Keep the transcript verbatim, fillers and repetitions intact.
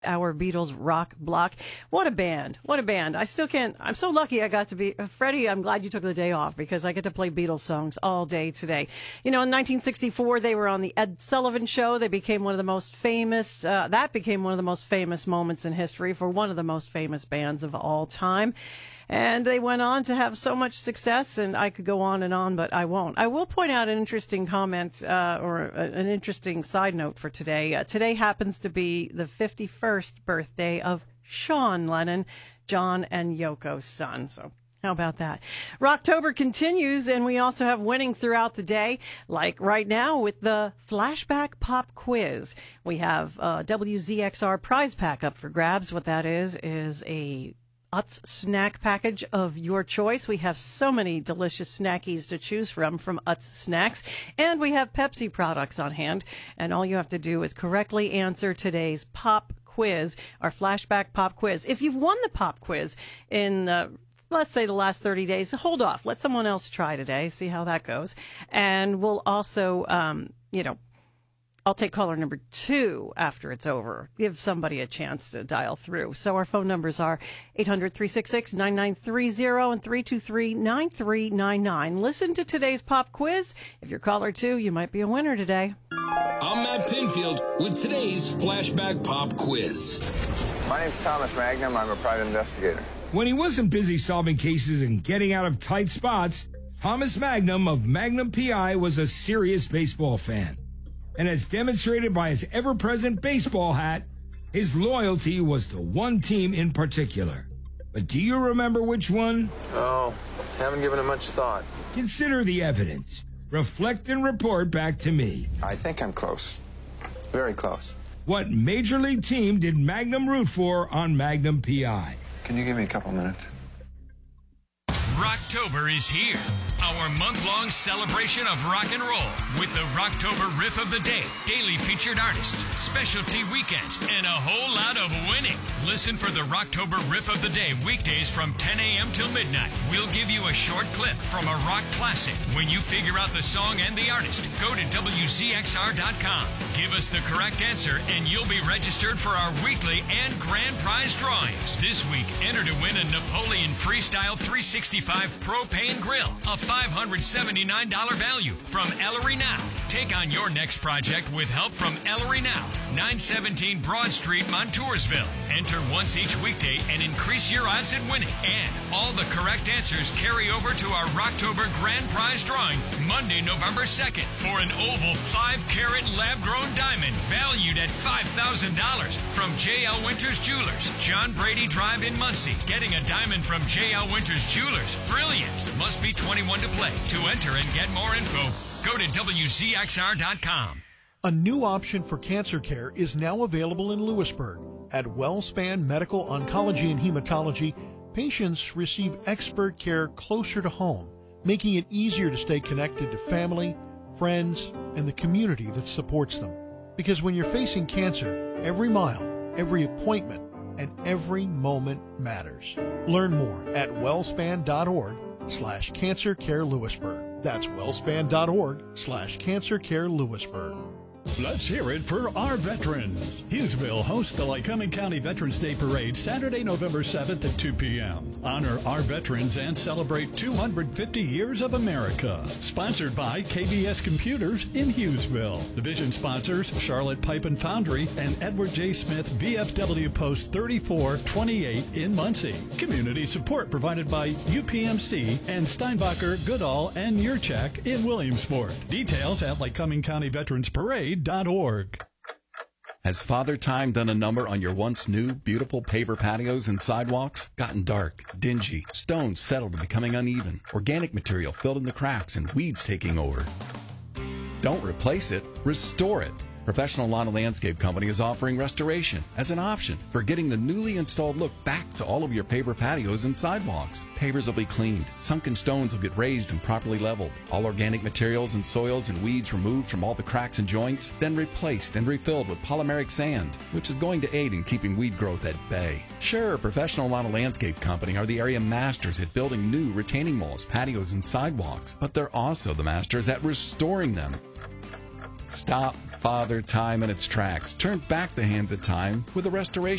Our Beatles rock block. What a band. What a band. I still can't. I'm so lucky I got to be. Uh, Freddie, I'm glad you took the day off because I get to play Beatles songs all day today. You know, in nineteen sixty-four, they were on the Ed Sullivan Show. They became one of the most famous, uh, that became one of the most famous moments in history for one of the most famous bands of all time. And they went on to have so much success, and I could go on and on, but I won't. I will point out an interesting comment uh, or a, an interesting side note for today. Uh, today happens to be the fifty-first birthday of Sean Lennon, John and Yoko's son. So how about that? Rocktober continues, and we also have winning throughout the day, like right now with the Flashback Pop Quiz. We have uh, W Z X R prize pack up for grabs. What that is is a Utz snack package of your choice. We have so many delicious snackies to choose from from Utz Snacks, and we have Pepsi products on hand. And all you have to do is correctly answer today's pop quiz, our Flashback Pop Quiz. If you've won the pop quiz in uh, let's say the last thirty days, hold off. Let someone else try today, see how that goes. And we'll also, um, you know, I'll take caller number two after it's over. Give somebody a chance to dial through. So our phone numbers are eight hundred, three six six, nine nine three zero and three two three, nine three nine nine. Listen to today's pop quiz. If you're caller two, you might be a winner today. I'm Matt Pinfield with today's Flashback Pop Quiz. My name's Thomas Magnum. I'm a private investigator. When he wasn't busy solving cases and getting out of tight spots, Thomas Magnum of Magnum P I was a serious baseball fan. And as demonstrated by his ever-present baseball hat, his loyalty was to one team in particular. But do you remember which one? Oh, haven't given it much thought. Consider the evidence. Reflect and report back to me. I think I'm close. Very close. What major league team did Magnum root for on Magnum P I? Can you give me a couple minutes? Rocktober is here. Our month-long celebration of rock and roll with the Rocktober Riff of the Day, daily featured artists, specialty weekends, and a whole lot of winning. Listen for the Rocktober Riff of the Day weekdays from ten a.m. till midnight. We'll give you a short clip from a rock classic. When you figure out the song and the artist, go to W Z X R dot com. Give us the correct answer, and you'll be registered for our weekly and grand prize drawings. This week, enter to win a Napoleon Freestyle three sixty-five propane grill, a five hundred seventy-nine dollars value from Ellery Now. Take on your next project with help from Ellery Now, nine seventeen Broad Street, Montoursville. Enter once each weekday and increase your odds at winning. And all the correct answers carry over to our Rocktober Grand Prize drawing Monday, November second for an oval five carat lab-grown diamond valued at five thousand dollars from J L Winters Jewelers, John Brady Drive in Muncie. Getting a diamond from J L Winters Jewelers. Brilliant. Must be twenty-one to play. To enter and get more info, go to W Z X R dot com. A new option for cancer care is now available in Lewisburg. At WellSpan Medical Oncology and Hematology, patients receive expert care closer to home, making it easier to stay connected to family, friends, and the community that supports them. Because when you're facing cancer, every mile, every appointment, and every moment matters. Learn more at wellspan.org slash cancer care Lewisburg. That's wellspan.org slash cancer care Lewisburg. Let's hear it for our veterans. Hughesville hosts the Lycoming County Veterans Day Parade Saturday, November seventh at two p.m. Honor our veterans and celebrate two hundred fifty years of America. Sponsored by K B S Computers in Hughesville. Division sponsors Charlotte Pipe and Foundry and Edward J. Smith V F W Post thirty-four twenty-eight in Muncie. Community support provided by U P M C and Steinbacher, Goodall, and Yurchak in Williamsport. Details at Lycoming County Veterans Parade. Org. Has Father Time done a number on your once new, beautiful paver patios and sidewalks? Gotten dark, dingy, stones settled and becoming uneven, organic material filled in the cracks, and weeds taking over? Don't replace it, restore it. Professional Lawn and Landscape Company is offering restoration as an option for getting the newly installed look back to all of your paver patios and sidewalks. Pavers will be cleaned, sunken stones will get raised and properly leveled, all organic materials and soils and weeds removed from all the cracks and joints, then replaced and refilled with polymeric sand, which is going to aid in keeping weed growth at bay. Sure, Professional Lawn and Landscape Company are the area masters at building new retaining walls, patios, and sidewalks, but they're also the masters at restoring them. Stop Father Time in its tracks. Turn back the hands of time with a restoration.